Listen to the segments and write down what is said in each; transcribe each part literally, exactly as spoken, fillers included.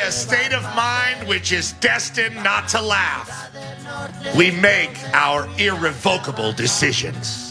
a state of mind which is destined not to laugh, we make our irrevocable decisions.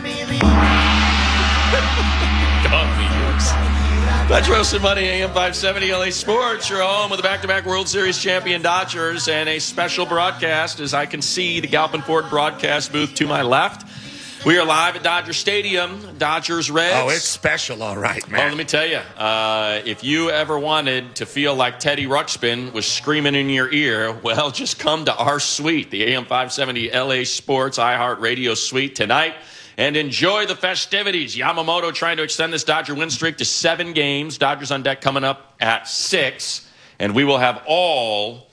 Petros and Money, A M five seventy, L A Sports. You're home with the back-to-back World Series champion Dodgers and a special broadcast as I can see the Galpin Ford broadcast booth to my left. We are live at Dodger Stadium, Dodgers Reds. Oh, it's special, all right, man. Oh, let me tell you, uh, if you ever wanted to feel like Teddy Ruxpin was screaming in your ear, well, just come to our suite, the A M five seventy L A Sports iHeartRadio suite tonight. And enjoy the festivities. Yamamoto trying to extend this Dodger win streak to seven games. Dodgers on deck coming up at six. And we will have all,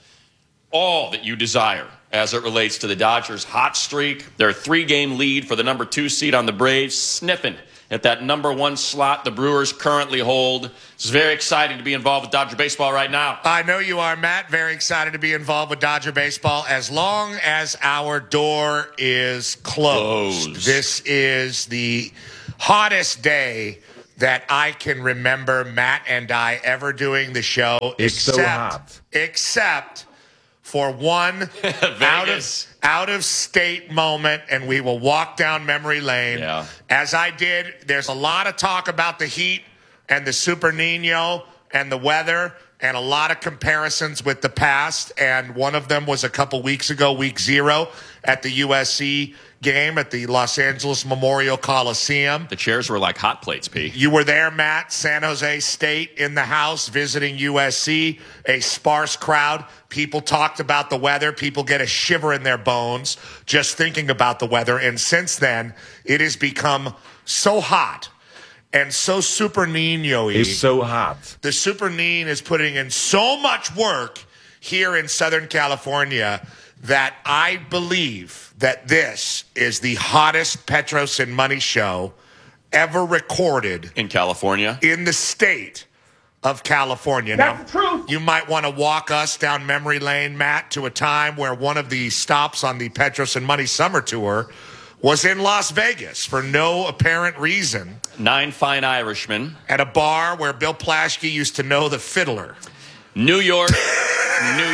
all that you desire as it relates to the Dodgers' hot streak. Their three-game lead for the number two seed on the Braves, sniffing at that number one slot the Brewers currently hold. It's very exciting to be involved with Dodger baseball right now. I know you are, Matt. Very excited to be involved with Dodger baseball as long as our door is closed. Closed. This is the hottest day that I can remember Matt and I ever doing the show. It's except, so hot. Except for one out of out of state moment, and we will walk down memory lane. Yeah. As I did, there's a lot of talk about the heat and the Super Nino and the weather and a lot of comparisons with the past. And one of them was a couple weeks ago, week zero, at the U S C game at the Los Angeles Memorial Coliseum. The chairs were like hot plates, P. You were there, Matt. San Jose State in the house visiting U S C, a sparse crowd. People talked about the weather. People get a shiver in their bones just thinking about the weather. And since then, it has become so hot and so Super Nino-y. It's so hot. The Super Nino is putting in so much work here in Southern California that I believe that this is the hottest Petros and Money show ever recorded In California. in the state of California. That's Now, the truth. you might want to walk us down memory lane, Matt, to a time where one of the stops on the Petros and Money summer tour was in Las Vegas for no apparent reason Nine Fine Irishmen. at a bar where Bill Plaschke used to know the fiddler. New York, New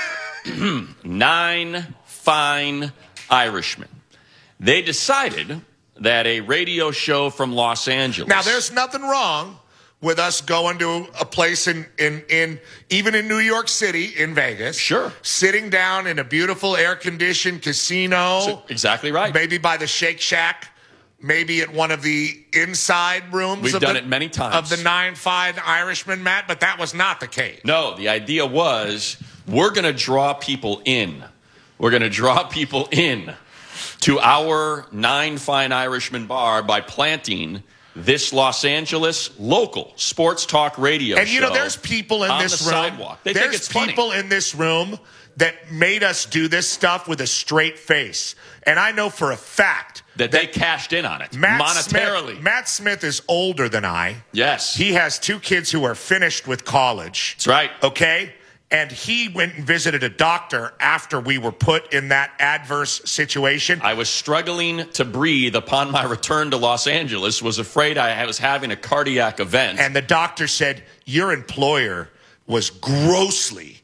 York. Nine Fine Irishmen. They decided that a radio show from Los Angeles. Now, there's nothing wrong with us going to a place in, in, in even in New York City, in Vegas. Sure. Sitting down in a beautiful air-conditioned casino. So- exactly right. Maybe by the Shake Shack. Maybe at one of the inside rooms. We've of done the, it many times. Of the Nine Fine Irishmen, Matt, but that was not the case. No, the idea was we're going to draw people in. We're going to draw people in to our Nine Fine Irishman bar by planting this Los Angeles local sports talk radio show. And you know, there's people in on this the room. sidewalk. They think there's it's funny. people in this room that made us do this stuff with a straight face. And I know for a fact that they cashed in on it Matt monetarily. Smith, Matt Smith is older than I. Yes. He has two kids who are finished with college. That's right. Okay? And he went and visited a doctor after we were put in that adverse situation. I was struggling to breathe upon my return to Los Angeles, was afraid I was having a cardiac event. And the doctor said, your employer was grossly,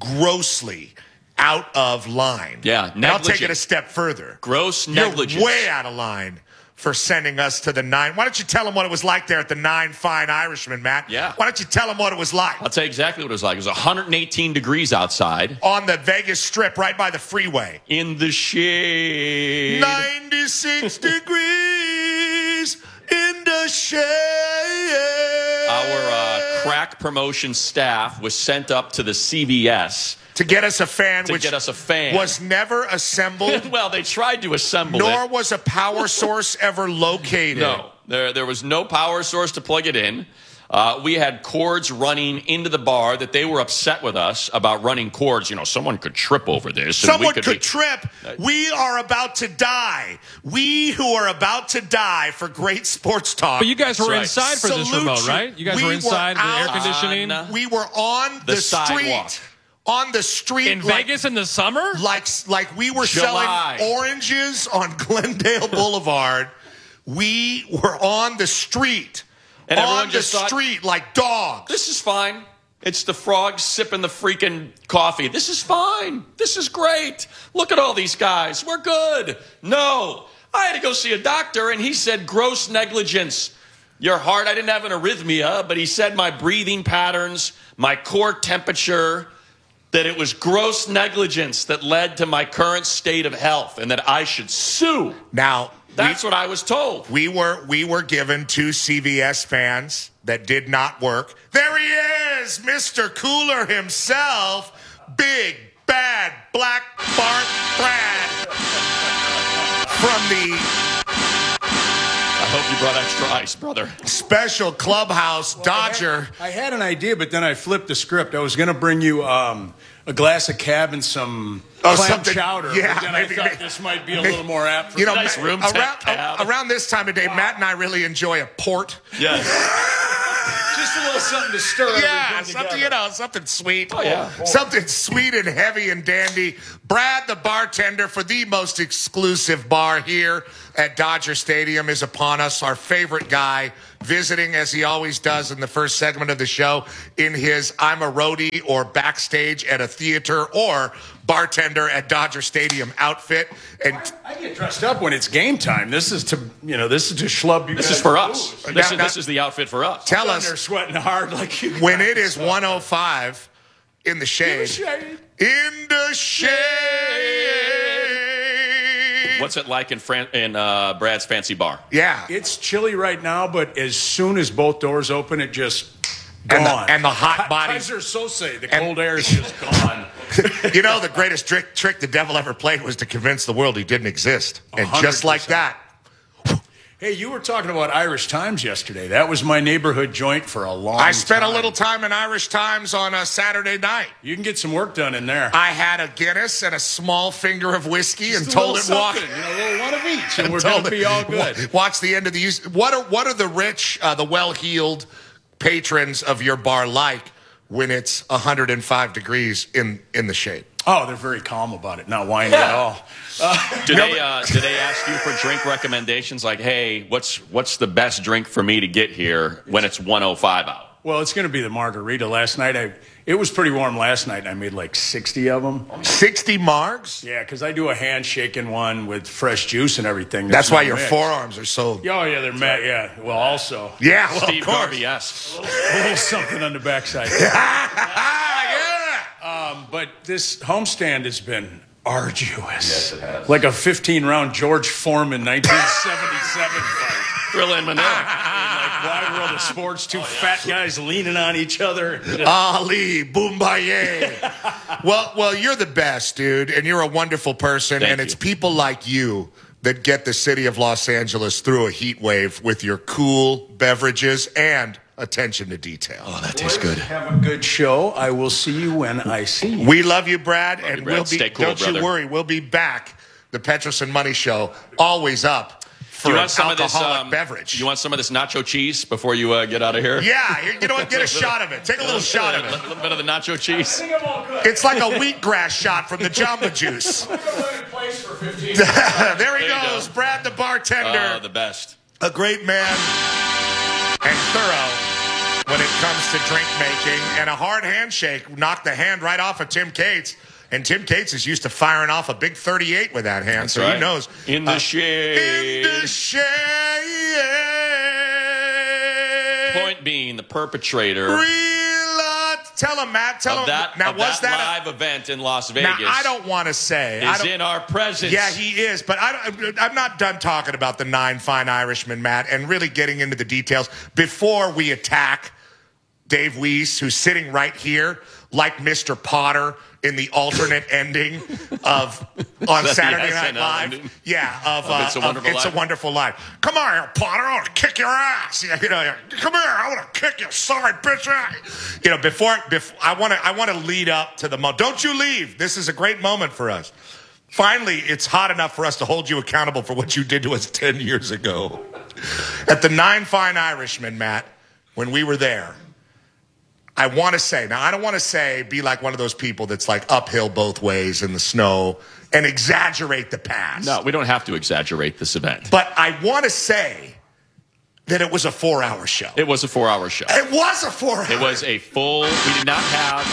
grossly out of line. Yeah, And I'll take negligent. it a step further. Gross You're negligence. way out of line for sending us to the Nine. Why don't you tell them what it was like there at the Nine Fine Irishmen, Matt? Yeah. Why don't you tell them what it was like? I'll tell you exactly what it was like. It was one hundred eighteen degrees outside. On the Vegas Strip, right by the freeway. In the shade. ninety-six degrees in the shade. Our uh, crack promotion staff was sent up to the C V S to get us a fan, to which get us a fan. was never assembled. Well, they tried to assemble Nor it. was a power source ever located. No, there, there was no power source to plug it in. Uh, we had cords running into the bar that they were upset with us about running cords. You know, someone could trip over this. And Someone we could, could be, trip. We are about to die. We who are about to die for great sports talk. But you guys were right. inside for this Salute remote, you. right? You guys We were were inside the air out conditioning on We were on the, the sidewalk. street. On the street. in like, Vegas in the summer. Like, like we were July. selling oranges on Glendale Boulevard. We were on the street. And everyone on just the thought, street like dogs. This is fine. It's the frog sipping the freaking coffee. This is fine. This is great. Look at all these guys. We're good. No. I had to go see a doctor, and he said gross negligence. Your heart, I didn't have an arrhythmia, but he said my breathing patterns, my core temperature, that it was gross negligence that led to my current state of health and that I should sue. Now, that's we, what I was told. We were we were given two C V S fans that did not work. There he is, Mister Cooler himself, big, bad, black Bart Brad from the... I hope you brought extra ice, brother. Special Clubhouse well, Dodger. I had, I had an idea, but then I flipped the script. I was going to bring you um, a glass of cab and some oh, clam something, chowder. Yeah, but then maybe, I thought maybe, this might be a maybe, little more apt for you know, nice room around, cab. around this time of day, wow. Matt and I really enjoy a port. Yes. Just a little something to stir yeah, everything something, together. you know, something sweet. Oh, yeah. Something sweet and heavy and dandy. Brad, the bartender for the most exclusive bar here at Dodger Stadium, is upon us. Our favorite guy, visiting as he always does in the first segment of the show in his I'm a roadie or backstage at a theater or bartender at Dodger Stadium outfit. And I, I get dressed up when it's game time. This is to, you know, this is to schlub you This guys is for us. Booze. This, Now, is, now, this is the outfit for us. Tell I'm us. They're sweating hard like you When guys. it is one oh five in the shade. In the shade. In the shade. What's it like in Fran- in uh, Brad's fancy bar? Yeah. It's chilly right now, but as soon as both doors open, it just gone. And the, and the hot body. Kaiser Sose, the And- cold air is just gone. You know, the greatest trick, trick the devil ever played was to convince the world he didn't exist. And just like that. Hey, you were talking about Irish Times yesterday. That was my neighborhood joint for a long time. I spent a little time in Irish Times on a Saturday night. You can get some work done in there. I had a Guinness and a small finger of whiskey Just and a told little it walk. something, You know, a little one of each, and we're Told going to it- be all good. Watch the end of the use. What are what are the rich, uh, the well-heeled patrons of your bar like when it's one hundred five degrees in in the shade? Oh, they're very calm about it, not whining at all. Uh, Do they uh, do they ask you for drink recommendations? Like, hey, what's what's the best drink for me to get here when it's one oh five out? well, it's going to be the margarita. Last night, I it was pretty warm last night, and I made like sixty of them. sixty margs? Yeah, because I do a handshaking one with fresh juice and everything. That's why no your mix. forearms are so... Oh, yeah, they're mad. Yeah, well, also. Yeah, well, Steve of course. Garvey-esque. A little something on the backside. yeah. Um, but this homestand has been arduous. Yes, it has. Like a fifteen-round George Foreman nineteen seventy-seven fight. Thrilla in Manila. Like Wide World of Sports, two fat guys leaning on each other. Ali Boombaye. well, well, you're the best, dude, and you're a wonderful person, Thank and you. it's people like you that get the city of Los Angeles through a heat wave with your cool beverages and attention to detail. Oh, that tastes good. Have a good show. I will see you when I see you. We love you, Brad, Love and you, Brad. we'll be. Stay cool, don't brother. you worry, we'll be back. The Petros and Money Show, always up for Do you an want some of this alcoholic um, beverage. You want some of this nacho cheese before you uh, get out of here? Yeah, here- you know what? Get a shot of it. Take a little shot of A it. little bit of the nacho cheese. It's like a wheatgrass shot from the Jamba Juice. there he you goes, go. Brad the bartender. Oh, the best. A great man and thorough when it comes to drink making. And a hard handshake knocked the hand right off of Tim Cates. And Tim Cates is used to firing off a big thirty-eight with that hand, That's so right. he knows. In the Uh, shade. In the shade. Point being, the perpetrator Real, uh, tell him, Matt. Tell of him. that, now, of was that, that, live event in Las a, Vegas now, I don't want to say. I is don't, in our presence. Yeah, he is. But I, don't- I'm not done talking about the nine fine Irishmen, Matt, and really getting into the details before we attack Dave Weiss, who's sitting right here like Mister Potter in the alternate ending of on the Saturday S Night N L Live. ending? Yeah, of, Of uh, It's a of Wonderful It's Life? a Wonderful Life. Come on here, Potter. I want to kick your ass. You know, come here. I want to kick you. Sorry, bitch. You know, before, before I want to, I want to lead up to the moment. Don't you leave. This is a great moment for us. Finally, it's hot enough for us to hold you accountable for what you did to us ten years ago. At the Nine Fine Irishmen, Matt, when we were there, I want to say, now I don't want to say be like one of those people that's like uphill both ways in the snow and exaggerate the past. No, we don't have to exaggerate this event. But I want to say that it was a four-hour show. It was a four-hour show. It was a four-hour. It was a full. We did not have.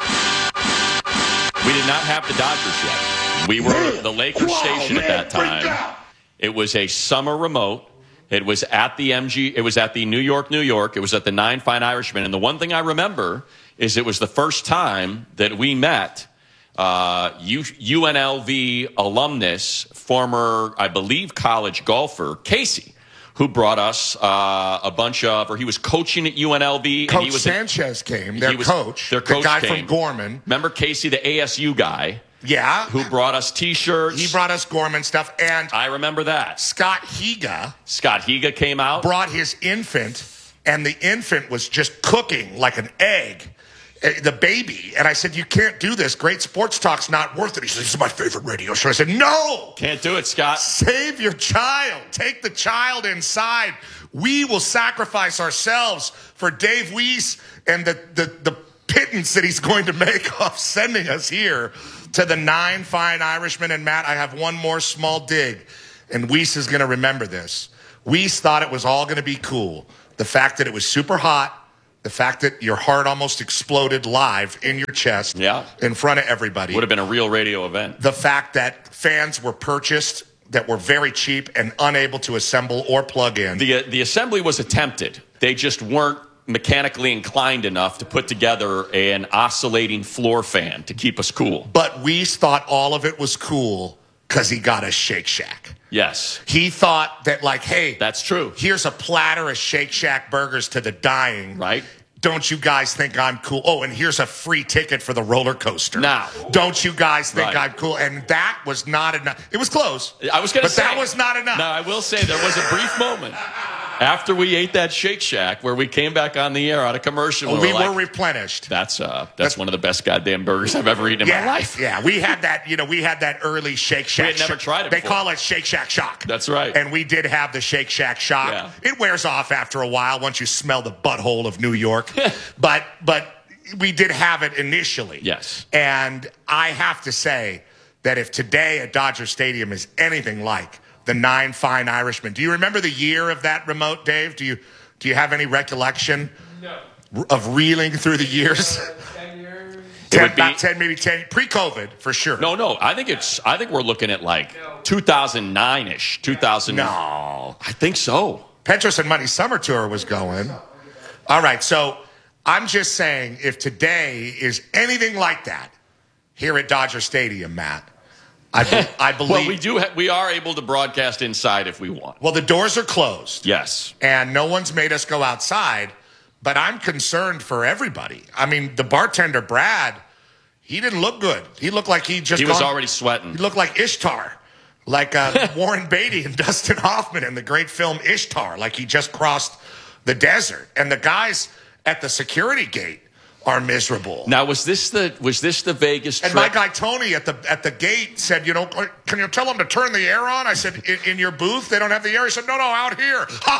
We did not have the Dodgers yet. We were the Lakers station at that time. It was a summer remote. It was at the M G. It was at the New York, New York. It was at the Nine Fine Irishmen. And the one thing I remember is it was the first time that we met uh, U N L V alumnus, former, I believe, college golfer Casey, who brought us uh, a bunch of, or he was coaching at U N L V. Coach and he was Sanchez a, came, their was, coach, their coach the guy came. from Gorman. Remember Casey, the A S U guy? Yeah. Who brought us T-shirts. He brought us Gorman stuff. And I remember that. Scott Higa. Scott Higa came out. Brought his infant, and the infant was just cooking like an egg. The baby. And I said, you can't do this. Great Sports Talk's not worth it. He said, this is my favorite radio show. I said, no. Can't do it, Scott. Save your child. Take the child inside. We will sacrifice ourselves for Dave Weiss and the, the, the pittance that he's going to make off sending us here to the Nine Fine Irishmen. And Matt, I have one more small dig, and Weiss is going to remember this. Weiss thought it was all going to be cool. The fact that it was super hot, the fact that your heart almost exploded live in your chest, yeah, in front of everybody. Would have been a real radio event. The fact that fans were purchased that were very cheap and unable to assemble or plug in. The, uh, the assembly was attempted. They just weren't mechanically inclined enough to put together an oscillating floor fan to keep us cool. But Weiss thought all of it was cool because he got a Shake Shack. Yes. He thought that, like, hey, that's true. Here's a platter of Shake Shack burgers to the dying. Right. Don't you guys think I'm cool? Oh, and here's a free ticket for the roller coaster. Now. Don't you guys think Right. I'm cool? And that was not enough. It was close. I was going to But say. that was not enough. Now, I will say there was a brief moment after we ate that Shake Shack where we came back on the air on a commercial. We, we we were, were like, replenished. That's uh, that's, that's one of the best goddamn burgers I've ever eaten in yeah, my life. Yeah, we had that, you know, we had that early Shake Shack. We had never tried it They before. call it Shake Shack Shock. That's right. And we did have the Shake Shack Shock. Yeah. It wears off after a while once you smell the butthole of New York. but but we did have it initially. Yes. And I have to say that if today at Dodger Stadium is anything like the Nine Fine Irishmen. Do you remember the year of that remote, Dave? Do you do you have any recollection no. of reeling through the years? Uh, ten years. ten, would be- about ten, maybe ten, pre-COVID for sure. No, no. I think it's. I think we're looking at like two thousand nine ish. two thousand. No. I think so. Petros and Money Summer Tour was going. All right, so I'm just saying, if today is anything like that here at Dodger Stadium, Matt, I, be- I believe. Well, we do. Ha- we are able to broadcast inside if we want. Well, the doors are closed. Yes. And no one's made us go outside, but I'm concerned for everybody. I mean, the bartender, Brad, he didn't look good. He looked like he just He was gone- already sweating. He looked like Ishtar, like uh, Warren Beatty and Dustin Hoffman in the great film Ishtar, like he just crossed the desert. And the guys at the security gate are miserable. Now, was this the was this the Vegas And trip? my guy Tony at the at the gate said, you know, can you tell them to turn the air on? I said, in, in your booth, they don't have the air. He said, no, no, out here.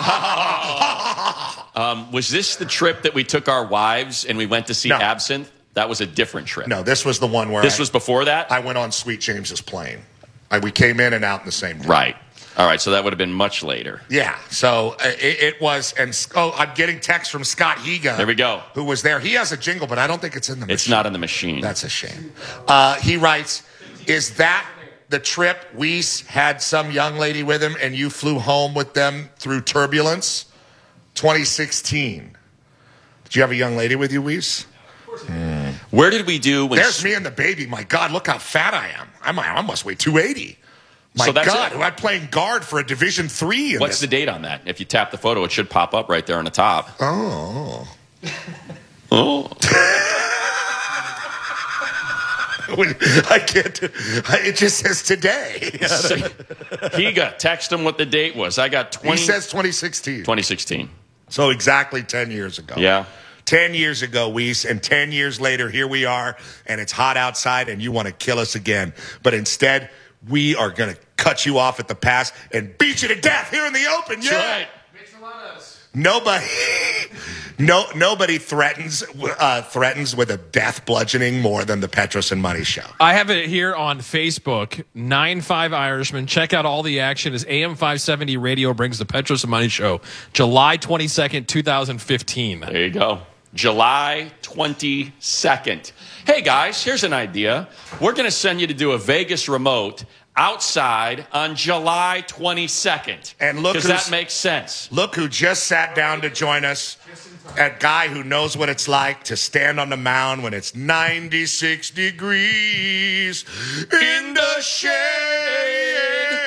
um, was this the trip that we took our wives and we went to see No. Absinthe? That was a different trip. No, this was the one where This I, was before that? I went on Sweet James's plane. I, we came in and out in the same day. Right. All right, so that would have been much later. Yeah, so uh, it, it was, and oh, I'm getting text from Scott Higa. There we go. Who was there. He has a jingle, but I don't think it's in the machine. It's not in the machine. That's a shame. Uh, he writes, is that the trip Weiss had some young lady with him and you flew home with them through turbulence? twenty sixteen. Did you have a young lady with you, Weiss? Mm. Where did we do when... There's me and the baby. My God, look how fat I am. I'm, I must weigh two eighty. My So that's God, it. I'm playing guard for a Division Three. In What's this. the date on that? If you tap the photo, it should pop up right there on the top. Oh. Oh. I can't. It just says today. Higa, text him what the date was. I got twenty. He says twenty sixteen. twenty sixteen. So exactly ten years ago. Yeah. ten years ago, Weiss, and ten years later, here we are, and it's hot outside, and you want to kill us again. But instead, we are going to cut you off at the pass and beat you to death here in the open. That's Yeah. right. Makes a lot of us. Nobody, No, nobody threatens uh, threatens with a death bludgeoning more than the Petros and Money Show. I have it here on Facebook, nine five Irishman. Check out all the action as A M five seventy Radio brings the Petros and Money Show, July twenty-second, twenty fifteen. There you go. July twenty-second. Hey, guys, here's an idea. We're going to send you to do a Vegas remote outside on July twenty-second. And look, because that makes sense. Look who just sat down to join us. A guy who knows what it's like to stand on the mound when it's ninety-six degrees in the shade.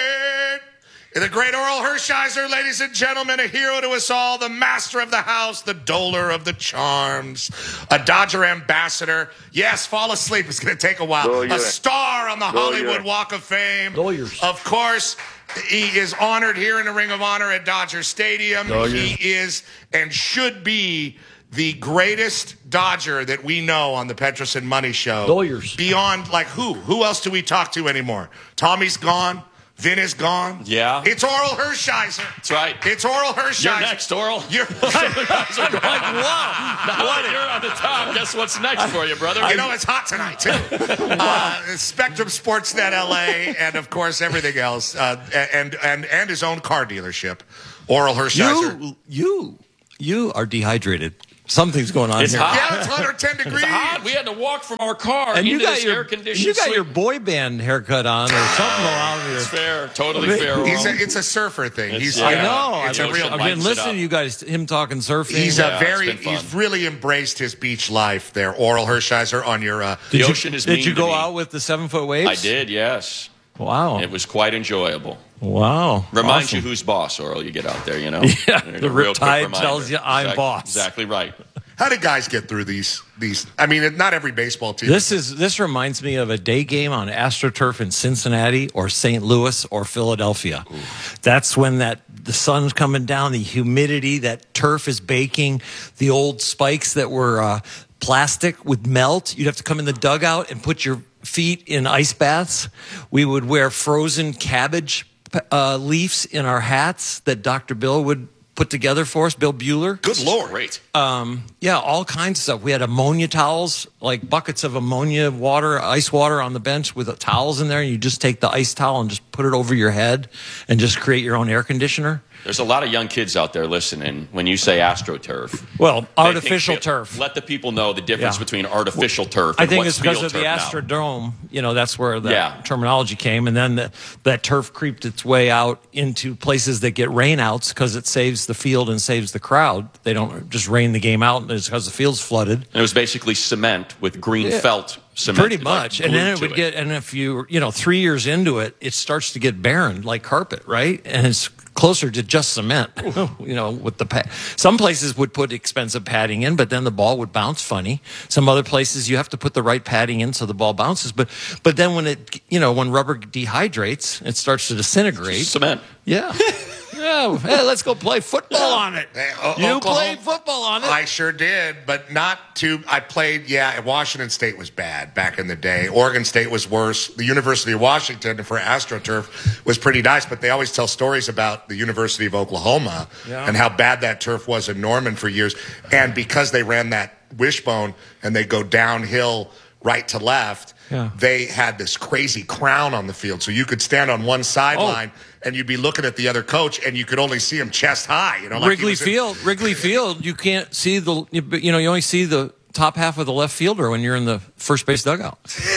The great Oral Hershiser, ladies and gentlemen, a hero to us all, the master of the house, the doler of the charms, a Dodger ambassador. Yes, fall asleep. It's going to take a while. Doyer. A star on the Doyer. Hollywood Walk of Fame. Doyers. Of course, he is honored here in the Ring of Honor at Dodger Stadium. Doyer. He is and should be the greatest Dodger that we know on the Petros and Money Show. Doyers. Beyond, like, who? Who else do we talk to anymore? Tommy's gone. Vin is gone. Yeah. It's Oral Hershiser. That's right. It's Oral Hershiser. You're next, Oral. You're Some guys are going, wow. Now that you're on the top, guess what's next for you, brother? You know, it's hot tonight, too. uh, Spectrum Sportsnet L A, and, of course, everything else, uh, and, and, and his own car dealership, Oral Hershiser. You, you, you are dehydrated. Something's going on It's here. hot. Yeah, it's one hundred ten degrees. It's hot. We had to walk from our car And into you got this your air-conditioned you got sleep. your boy band haircut on or something around here. It's fair. Totally fair. He's a, Oral. it's a surfer thing. It's- He's, yeah. I yeah, know. It's I've a been, real. I've lights been it listening up. to you guys, him talking surfing. He's Yeah, a it's very. been fun. He's really embraced his beach life there, Oral Hershiser, on your. Uh, The did you, ocean is Did mean you to go me. out with the seven foot waves? I did, yes. Wow. It was quite enjoyable. Wow. Reminds Awesome. you who's boss, Oral. You get out there, you know. Yeah, There's the a real quick riptide reminder. tells you I'm Exact- boss. Exactly right. how do guys get through these? These. I mean, not every baseball team. This is this reminds me of a day game on AstroTurf in Cincinnati or Saint Louis or Philadelphia. Ooh. That's when that the sun's coming down, the humidity, that turf is baking, the old spikes that were uh, plastic would melt. You'd have to come in the dugout and put your feet in ice baths. We would wear frozen cabbage uh, leaves in our hats that Doctor Bill would put together for us, Bill Bueller. Good Lord. Great. Um, yeah, all kinds of stuff. We had ammonia towels, like buckets of ammonia water, ice water on the bench with the towels in there. And you just take the ice towel and just put it over your head and just create your own air conditioner. There's a lot of young kids out there listening when you say AstroTurf. Well, They artificial think- turf. Let the people know the difference Yeah. between artificial turf I and think what's it's because field of the turf now. Astrodome. You know, that's where the Yeah. terminology came. And then the, that turf creeped its way out into places that get rainouts because it saves the field and saves the crowd. They don't just rain the game out because the field's flooded. And it was basically cement with green Yeah. felt cement. Pretty much. like, And then glued it to would get, and if you, you know, three years into it, it starts to get barren like carpet, right? And it's closer to just cement, you know, with the pad. Some places would put expensive padding in, but then the ball would bounce funny. Some other places you have to put the right padding in so the ball bounces. But, but then when it, you know, when rubber dehydrates, it starts to disintegrate. Cement. Yeah. Yeah. Hey, let's go play football on it. Hey, O- You Oklahoma- played football on it. I sure did, but not too. I played, yeah, Washington State was bad back in the day. Oregon State was worse. The University of Washington for AstroTurf was pretty nice, but they always tell stories about the University of Oklahoma Yeah. and how bad that turf was in Norman for years. And because they ran that wishbone and they go downhill right to left, Yeah. they had this crazy crown on the field. So you could stand on one sideline and you'd be looking at the other coach and you could only see him chest high. You know, like he Wrigley was in- Field, Wrigley Field, you can't see the, you know, you only see the top half of the left fielder when you're in the first base dugout.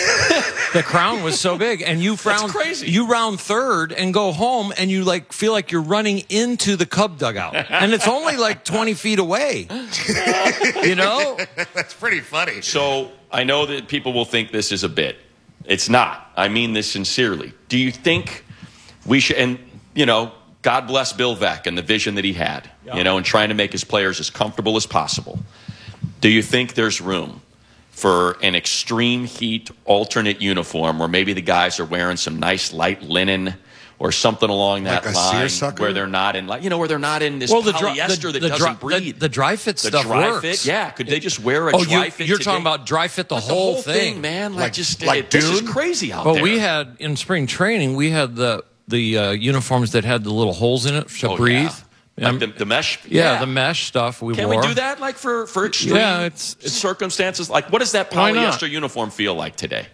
The crown was so big, and you round, crazy. you round third and go home, and you like feel like you're running into the Cub dugout, and it's only like twenty feet away. You know, That's pretty funny. So I know that people will think this is a bit. It's not. I mean this sincerely. Do you think we should, and, you know, God bless Bill Veeck and the vision that he had, Yeah. you know, and trying to make his players as comfortable as possible. Do you think there's room for an extreme heat alternate uniform where maybe the guys are wearing some nice light linen or something along that Like a line seersucker? where they're not in, like, you know, where they're not in this well, the dry, polyester the, that the, doesn't dry, breathe. the, the dry fit The stuff dry works. fit, yeah. Could they just wear a Oh, dry you, fit? you're today? talking about dry fit the Like whole, the thing, man. Like, Like- just like it, this is Dune? crazy out Well, there. we had in spring training, we had the the uh, uniforms that had the little holes in it to Oh, breathe. yeah. Like the, the mesh? Yeah, the mesh stuff we Can wore. we do that, like, for, for extreme Yeah, it's- it's- circumstances? Like, what does that Why not? polyester uniform feel like today?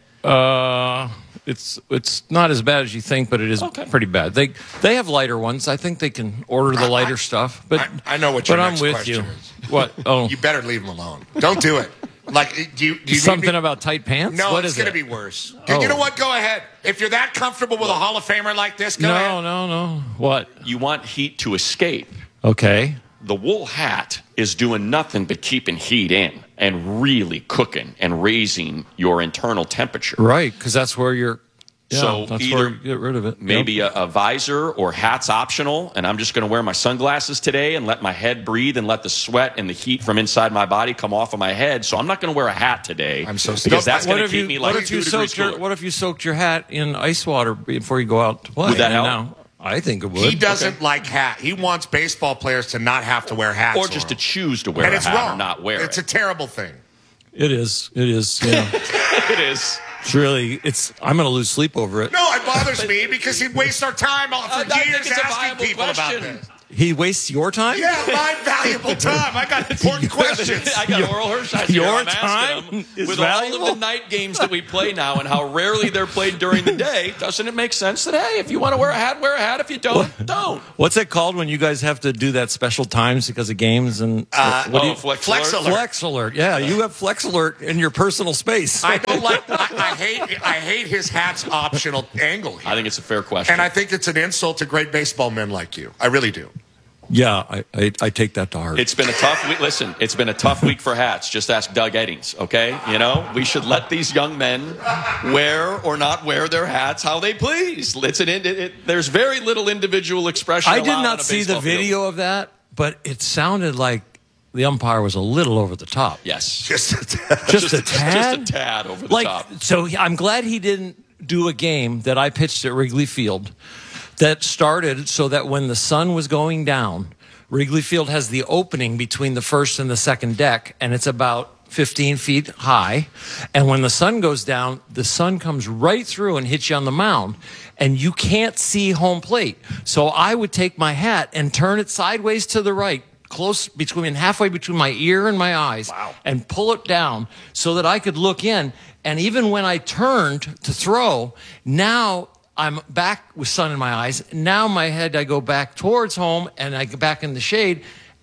Uh, it's it's not as bad as you think, but it is Okay. pretty bad. They they have lighter ones. I think they can order the lighter stuff. But I- I know what your but next I'm with question you. is. What? Oh, You better leave him alone. Don't do it. Like, do you, do you something need me? about tight pants? No, what it's is going to it? be worse. Oh. You know what? Go ahead. If you're that comfortable with a Hall of Famer like this, go No, ahead. no, no. What? You want heat to escape. Okay. The wool hat is doing nothing but keeping heat in and really cooking and raising your internal temperature. Right, because that's where you're. Yeah, So that's either where you get rid of it. Maybe Yep. a, a visor or hat's optional, and I'm just going to wear my sunglasses today and let my head breathe and let the sweat and the heat from inside my body come off of my head. So I'm not going to wear a hat today. I'm so because that's What going to if keep you, me like what if two you degrees soaked your cooler. What if you soaked your hat in ice water before you go out to play? Would that And help? now- I think it would. He doesn't like hat. He wants baseball players to not have to wear hats. Or just to Laurel. choose to wear And a it's hat wrong. or not wear It's it. a terrible thing. It is. It is. Yeah. it is. It's really. It's. I'm going to lose sleep over it. No, it bothers me because he wastes our time for I think years it's a asking viable people question. about this. He wastes your time. Yeah, my valuable time. I got important questions. I got Oral Hershiser your here. I'm time asking him, is with valuable? all of the night games that we play now and how rarely they're played during the day, doesn't it make sense that, hey, if you want to wear a hat, wear a hat. If you don't, don't. What's it called when you guys have to do that special times because of games and Uh, what do oh, you, Flex, Flex alert. alert. Flex alert? Yeah, you have Flex alert in your personal space. I don't like. I, I hate. I hate his hat's optional angle here, I think it's a fair question. and I think it's an insult to great baseball men like you. I really do. yeah, I, I I take that to heart. It's been a tough week. Listen, it's been a tough week for hats. Just ask Doug Eddings, okay? You know, we should let these young men wear or not wear their hats how they please. It's an, it, it, there's very little individual expression. I did allowed on not a see the baseball field. video of that, but it sounded like the umpire was a little over the top. Yes. Just. Just, a tad. Just a tad over the like, top. So he- I'm glad he didn't do a game that I pitched at Wrigley Field that started so that when the sun was going down, Wrigley Field has the opening between the first and the second deck, and it's about fifteen feet high. And when the sun goes down, the sun comes right through and hits you on the mound, and you can't see home plate. So I would take my hat and turn it sideways to the right, close between halfway between my ear and my eyes, Wow. and pull it down so that I could look in. And even when I turned to throw, now I'm back with sun in my eyes. Now my head, I go back towards home, and I go back in the shade.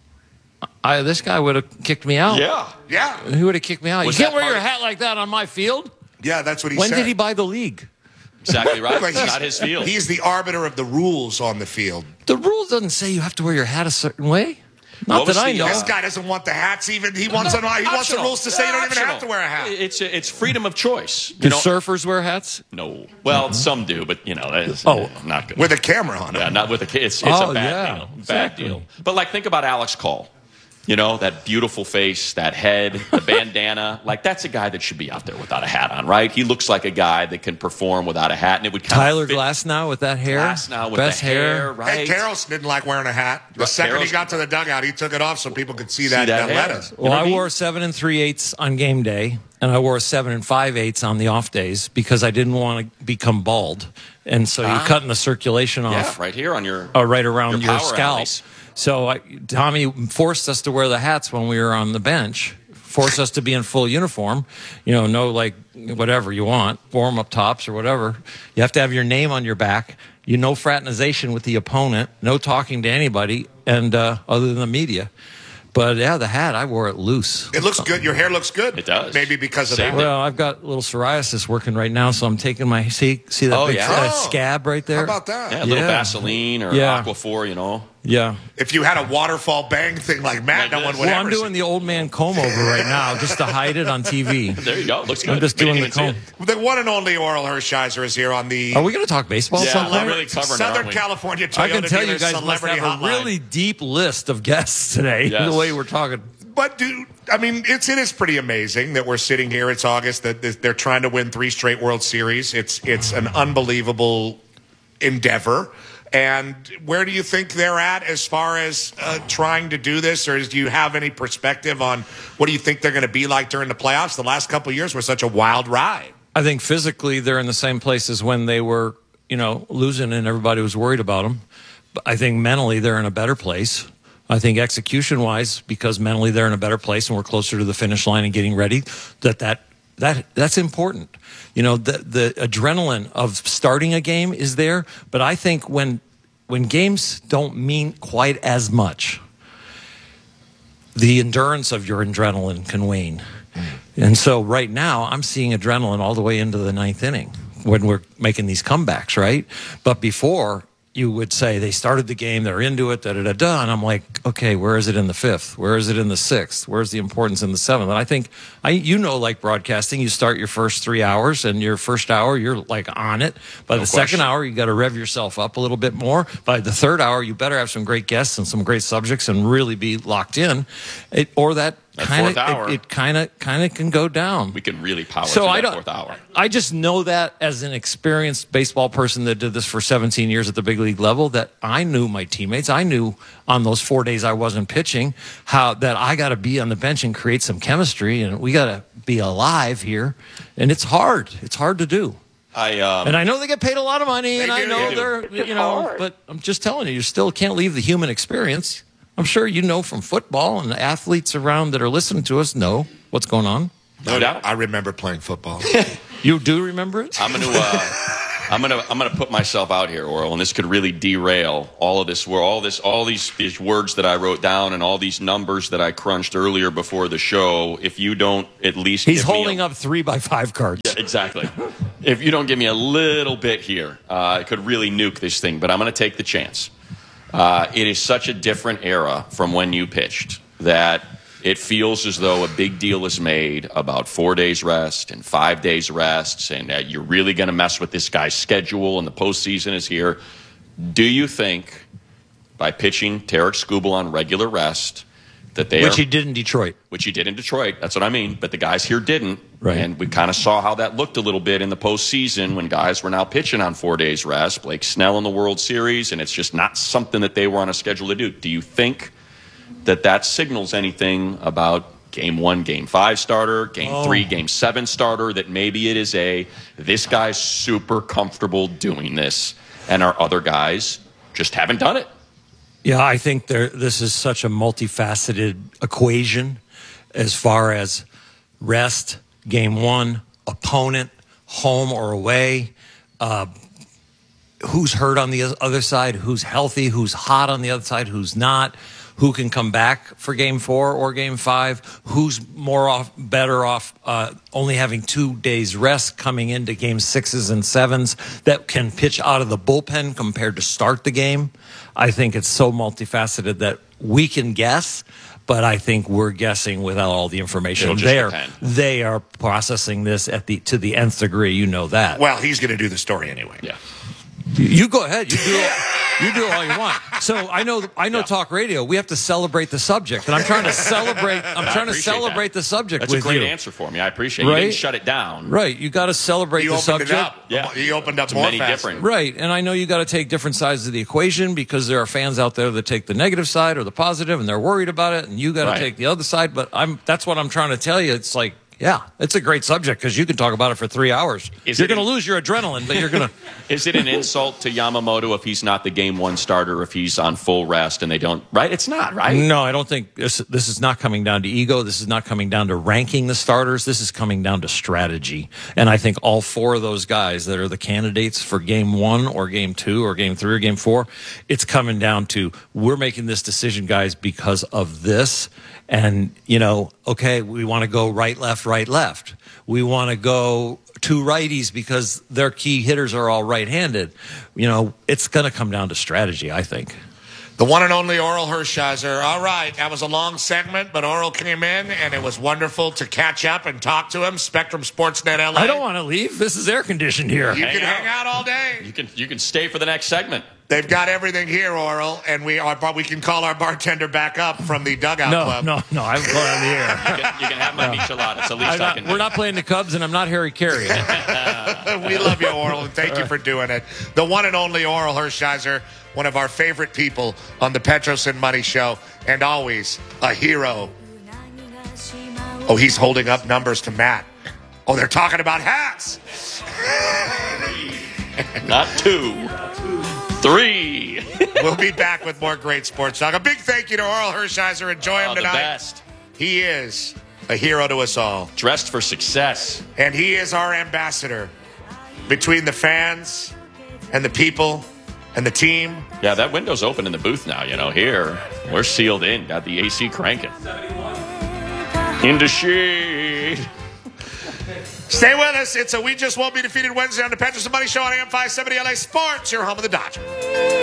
I, this guy would have kicked me out. Yeah. Yeah. He would have kicked me out. Was You can't that wear your part of- hat like that on my field. Yeah, that's what he When said. did he buy the league? Exactly right. Like, It's he's- not his field. He's the arbiter of the rules on the field. The rule doesn't say you have to wear your hat a certain way. Not What was that I the, know. uh, This guy doesn't want the hats even. He wants them. He wants the Optional. rules to say you don't even Optional. have to wear a hat. It's it's freedom of choice. Do You know, surfers wear hats? no. Well, some do, but you know, that is Oh. not good. With a camera on it. Yeah, not with a kid. It's, it's Oh, a bad yeah, deal. Bad exactly. deal. But like, think about Alex Call. You know, that beautiful face, that head, the bandana. Like, that's a guy that should be out there without a hat on, right? He looks like a guy that can perform without a hat, and it would kind Tyler of fit. Glasnow with that hair. Glasnow with Best the hair, hair. right? Hey, Carroll's didn't like wearing a hat. The Right, second he Carroll's- got to the dugout, he took it off so people could see that, that that hair. lettuce. Well, You know what I I mean? wore seven and three eighths on game day, and I wore seven and five eighths on the off days because I didn't want to become bald, and so you're cutting the circulation Yeah, off right here on your. uh, right around your, power scalp. alleys. So I, Tommy forced us to wear the hats when we were on the bench. Forced us to be in full uniform. You know, no like whatever you want, warm up tops or whatever. You have to have your name on your back. You no fraternization with the opponent. No talking to anybody, and uh, other than the media. But yeah, the hat, I wore it loose. It looks good. Your hair looks good. It does. Maybe because of Saved that. it. Well, I've got a little psoriasis working right now, so I'm taking my see see that Oh, big yeah? uh, Oh. scab right there. How about that? Yeah, a little Yeah. Vaseline or Yeah. Aquaphor, you know. Yeah. If you had a waterfall bang thing like Matt, Like no this. one would Well, ever I'm doing see. the old man comb over right now just to hide it on T V. There you go. Looks good. I'm just We doing didn't the even see comb. it. The one and only Oral Hershiser is here on the Are we going to talk baseball? Yeah, sometime? I'm really covering it, Southern aren't we? California Toyota I can tell you Dealers guys must Celebrity have a Hotline. really deep list of guests today. Yes. The way we're talking. But dude, I mean, it's it is pretty amazing that we're sitting here. It's August. That that they're trying to win three straight World Series. It's it's an unbelievable endeavor. And where do you think they're at as far as uh, trying to do this, or do you have any perspective on what do you think they're going to be like during the playoffs? The last couple of years were such a wild ride. I think physically they're in the same place as when they were, you know, losing and everybody was worried about them. I think mentally they're in a better place. I think execution-wise, because mentally they're in a better place and we're closer to the finish line and getting ready, that that that that's important. You know, the the adrenaline of starting a game is there, but I think when when games don't mean quite as much, the endurance of your adrenaline can wane. And so right now, I'm seeing adrenaline all the way into the ninth inning when we're making these comebacks, right? But before, you would say they started the game, they're into it, da da da da, and I'm like, okay, where is it in the fifth? Where is it in the sixth? Where's the importance in the seventh? And I think, I you know, like broadcasting, you start your first three hours, and your first hour you're like on it. By No the question. second hour, you got to rev yourself up a little bit more. By the third hour, you better have some great guests and some great subjects and really be locked in, it, or that That kind fourth of hour. it, it kind of kind of can go down. We can really power So through I that don't. fourth hour. I just know that as an experienced baseball person that did this for seventeen years at the big league level, that I knew my teammates. I knew on those four days I wasn't pitching how that I got to be on the bench and create some chemistry, and we got to be alive here. And it's hard. It's hard to do. I um, And I know they get paid a lot of money, They and I do, know they do. they're you know. But I'm just telling you, you still can't leave the human experience. I'm sure you know from football, and the athletes around that are listening to us know what's going on. no doubt. I remember playing football. You do remember it? I'm gonna, uh, I'm gonna, I'm gonna put myself out here, Orel, and this could really derail all of this. Where all this, all these, these words that I wrote down and all these numbers that I crunched earlier before the show. If you don't at least, He's give me holding a, up three by five cards. Yeah, exactly. If you don't give me a little bit here, uh, it could really nuke this thing. But I'm gonna take the chance. Uh, it is such a different era from when you pitched that it feels as though a big deal is made about four days rest and five days rests, and that you're really going to mess with this guy's schedule and the postseason is here. Do you think by pitching Tarek Skubal on regular rest that they Which are, he did in Detroit. which he did in Detroit, that's what I mean, but the guys here didn't. Right. And we kind of saw how that looked a little bit in the postseason when guys were now pitching on four days rest. Blake Snell in the World Series, and it's just not something that they were on a schedule to do. Do you think that that signals anything about game one, game five starter, game Oh. three, game seven starter, that maybe it is a, this guy's super comfortable doing this, and our other guys just haven't done it? Yeah, I think there. This is such a multifaceted equation as far as rest, game one, opponent, home or away, uh, who's hurt on the other side, who's healthy, who's hot on the other side, who's not, who can come back for game four or game five, who's more off, better off uh, only having two days rest coming into game sixes and sevens that can pitch out of the bullpen compared to start the game. I think it's so multifaceted that we can guess, but I think we're guessing without all the information. It'll just They are, depend. they are processing this at the to the nth degree. You know that. Well, he's going to do the story anyway. Yeah. You go ahead. You do. You do all you want. So I know. I know. Yeah. Talk radio. We have to celebrate the subject, and I'm trying to celebrate. I'm I trying to appreciate celebrate that. the subject That's with a great you. answer for me. I appreciate it. You Right? didn't shut it down. Right. You got to celebrate He the opened subject. it up. Yeah. He opened up To more many faster. different- Right. And I know you got to take different sides of the equation because there are fans out there that take the negative side or the positive, and they're worried about it, and you got to Right. take the other side. But I'm. That's what I'm trying to tell you. It's like. Yeah, it's a great subject because you can talk about it for three hours. Is you're it going to in- lose your adrenaline, but you're going to. Is it an insult to Yamamoto if he's not the game one starter, if he's on full rest and they don't, right? It's not, right? No, I don't think this, this is not coming down to ego. This is not coming down to ranking the starters. This is coming down to strategy. And I think all four of those guys that are the candidates for game one or game two or game three or game four, it's coming down to we're making this decision, guys, because of this. And, you know, okay, we want to go right, left, right, left. We want to go two righties because their key hitters are all right-handed. You know, it's going to come down to strategy, I think. The one and only Oral Hershiser. All right, that was a long segment, but Oral came in, and it was wonderful to catch up and talk to him. Spectrum Sportsnet L A. I don't want to leave. This is air conditioned here. You Hang can out. hang out all day. You can you can stay for the next segment. They've got everything here, Oral, and we are. We can call our bartender back up from the dugout No, club. no, no. I'm going on the air. You can, you can have my micheladas. At least I'm I not, can. we're not playing the Cubs, and I'm not Harry Carey. We love you, Oral, and thank you for doing it. The one and only Oral Hershiser, one of our favorite people on the Petros and Money Show, and always a hero. Oh, he's holding up numbers to Matt. Oh, they're talking about hats. Not two, three. We'll be back with more great sports talk. A big thank you to Oral Hershiser. Enjoy him Oh, the tonight. best. He is a hero to us all. Dressed for success. And he is our ambassador between the fans and the people and the team. Yeah, that window's open in the booth now. You know, here, we're sealed in. Got the A C cranking. In the shade. Stay with us. It's a We Just Won't Be Defeated Wednesday on the Petrus and Money Show on A M five seventy L A Sports, your home of the Dodgers.